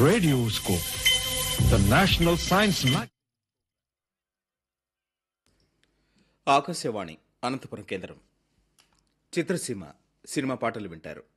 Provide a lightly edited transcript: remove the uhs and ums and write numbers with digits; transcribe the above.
Radioscope, the National Science Magazine. Akashvani Anantapuram కేంద్రం. చిత్రసీమ cinema పాటలు వింటారు.